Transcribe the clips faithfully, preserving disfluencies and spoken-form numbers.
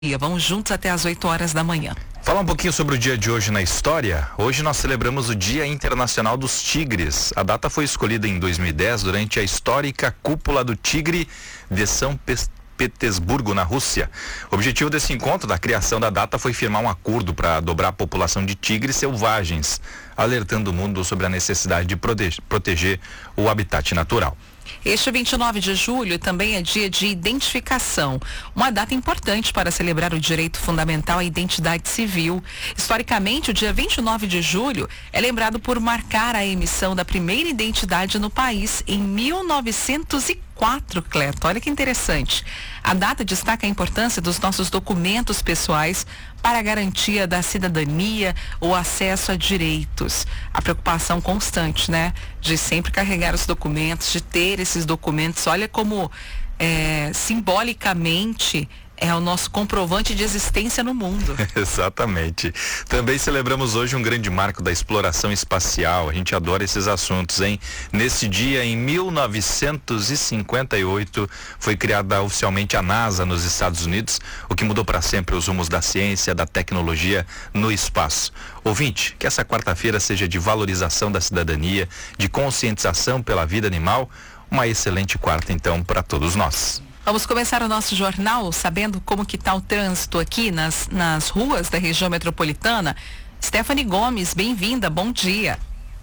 Vamos juntos até às oito horas da manhã. Falar um pouquinho sobre o dia de hoje na história. Hoje nós celebramos o Dia Internacional dos Tigres. A data foi escolhida em dois mil e dez durante a histórica Cúpula do Tigre de São Petersburgo, na Rússia. O objetivo desse encontro, da criação da data, foi firmar um acordo para dobrar a população de tigres selvagens, alertando o mundo sobre a necessidade de prote- proteger o habitat natural. Este vinte e nove de julho também é dia de identificação, uma data importante para celebrar o direito fundamental à identidade civil. Historicamente, o dia vinte e nove de julho é lembrado por marcar a emissão da primeira identidade no país em mil novecentos e quatro, Cleto. Olha que interessante. A data destaca a importância dos nossos documentos pessoais para a garantia da cidadania ou acesso a direitos. A preocupação constante, né? De sempre carregar os documentos, de ter esses documentos. Olha como é, simbolicamente é o nosso comprovante de existência no mundo. Exatamente. Também celebramos hoje um grande marco da exploração espacial. A gente adora esses assuntos, hein? Nesse dia, em mil novecentos e cinquenta e oito, foi criada oficialmente a NASA nos Estados Unidos, o que mudou para sempre os rumos da ciência, da tecnologia no espaço. Ouvinte, que essa quarta-feira seja de valorização da cidadania, de conscientização pela vida animal. Uma excelente quarta, então, para todos nós. Vamos começar o nosso jornal sabendo como que está o trânsito aqui nas, nas ruas da região metropolitana. Stephanie Gomes, bem-vinda, bom dia.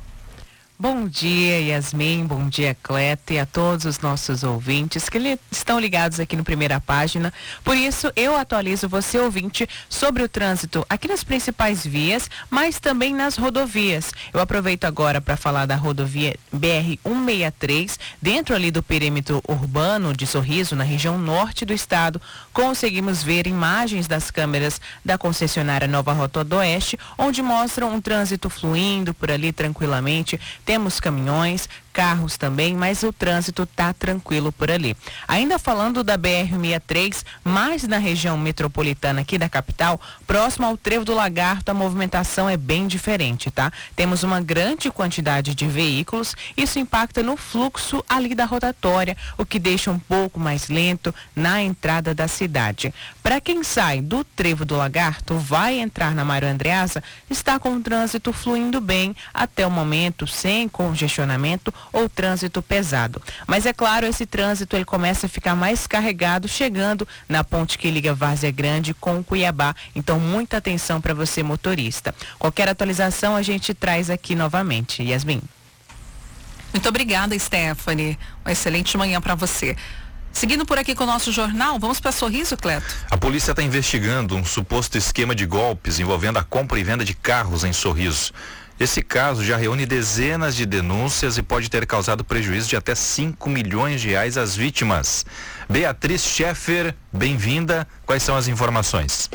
Bom dia, Yasmin, bom dia, Cleto, e a todos os nossos ouvintes que li- estão ligados aqui no Primeira Página. Por isso, eu atualizo você, ouvinte, sobre o trânsito aqui nas principais vias, mas também nas rodovias. Eu aproveito agora para falar da rodovia B R cento e sessenta e três, dentro ali do perímetro urbano de Sorriso, na região norte do estado. Conseguimos ver imagens das câmeras da concessionária Nova Rota do Oeste, onde mostram um trânsito fluindo por ali tranquilamente. Temos caminhões, carros também, mas o trânsito está tranquilo por ali. Ainda falando da B R cento e sessenta e três, mais na região metropolitana aqui da capital, próximo ao Trevo do Lagarto, a movimentação é bem diferente, tá? Temos uma grande quantidade de veículos, isso impacta no fluxo ali da rotatória, o que deixa um pouco mais lento na entrada da cidade. Para quem sai do Trevo do Lagarto, vai entrar na Mário Andreasa, está com o trânsito fluindo bem até o momento, sem congestionamento ou trânsito pesado. Mas é claro, esse trânsito ele começa a ficar mais carregado chegando na ponte que liga Várzea Grande com Cuiabá. Então, muita atenção para você, motorista. Qualquer atualização a gente traz aqui novamente. Yasmin. Muito obrigada, Stephanie. Uma excelente manhã para você. Seguindo por aqui com o nosso jornal, vamos para Sorriso, Cleto? A polícia está investigando um suposto esquema de golpes envolvendo a compra e venda de carros em Sorriso. Esse caso já reúne dezenas de denúncias e pode ter causado prejuízo de até cinco milhões de reais às vítimas. Beatriz Scheffer, bem-vinda. Quais são as informações?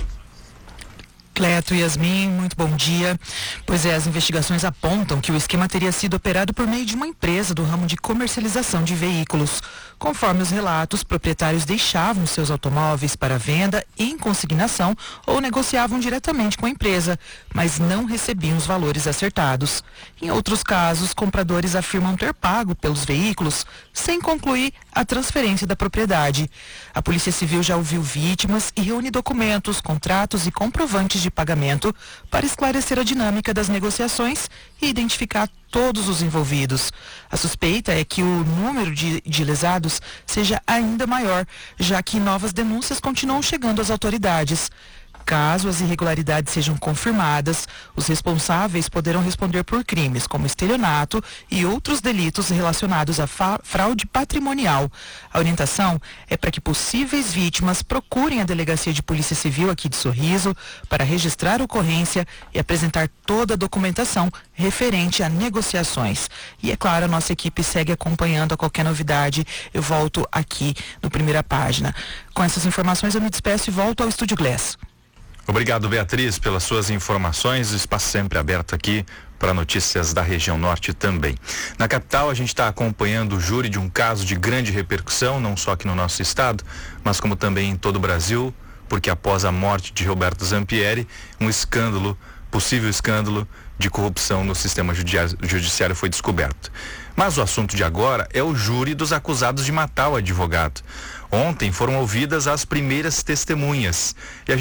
Cleto e Yasmin, muito bom dia. Pois é, as investigações apontam que o esquema teria sido operado por meio de uma empresa do ramo de comercialização de veículos. Conforme os relatos, proprietários deixavam seus automóveis para venda em consignação ou negociavam diretamente com a empresa, mas não recebiam os valores acertados. Em outros casos, compradores afirmam ter pago pelos veículos sem concluir a transferência da propriedade. A Polícia Civil já ouviu vítimas e reúne documentos, contratos e comprovantes de pagamento para esclarecer a dinâmica das negociações e identificar todos os envolvidos. A suspeita é que o número de, de lesados seja ainda maior, já que novas denúncias continuam chegando às autoridades. Caso as irregularidades sejam confirmadas, os responsáveis poderão responder por crimes como estelionato e outros delitos relacionados à fa- fraude patrimonial. A orientação é para que possíveis vítimas procurem a Delegacia de Polícia Civil aqui de Sorriso para registrar a ocorrência e apresentar toda a documentação referente a negociações. E é claro, a nossa equipe segue acompanhando a qualquer novidade. Eu volto aqui no Primeira Página. Com essas informações eu me despeço e volto ao Estúdio Glass. Obrigado, Beatriz, pelas suas informações. O espaço sempre aberto aqui para notícias da região norte também. Na capital, a gente está acompanhando o júri de um caso de grande repercussão, não só aqui no nosso estado, mas como também em todo o Brasil, porque após a morte de Roberto Zampieri, um escândalo, possível escândalo de corrupção no sistema judiciário foi descoberto. Mas o assunto de agora é o júri dos acusados de matar o advogado. Ontem foram ouvidas as primeiras testemunhas. E a